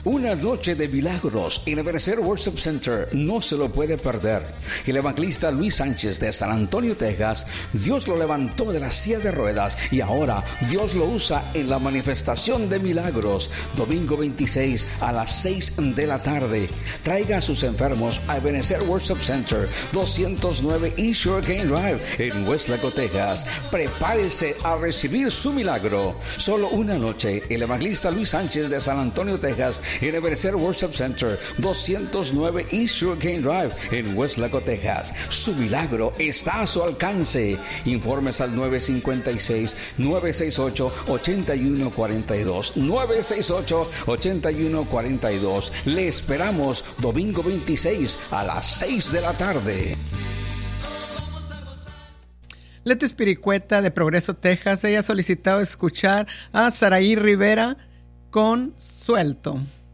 Una noche de milagros en Ebenezer Worship Center. No se lo puede perder. El evangelista Luis Sánchez de San Antonio, Texas, Dios lo levantó de la silla de ruedas y ahora Dios lo usa en la manifestación de milagros. Domingo 26 a las 6 de la tarde. Traiga a sus enfermos a Ebenezer Worship Center, 209 East Sugarcane Drive en Westlaco, Texas. Prepárese a recibir su milagro. Solo una noche, el evangelista Luis Sánchez de San Antonio, Texas, en Ebenezer Worship Center, 209 East Sugarcane Drive en Westlaco, Texas. Su milagro está a su alcance. Informes al 956-968-8142. 968-8142. Le esperamos domingo 26 a las 6 de la tarde. Leti Espiricueta de Progreso, Texas. Ella ha solicitado escuchar a Saraí Rivera con Suelto.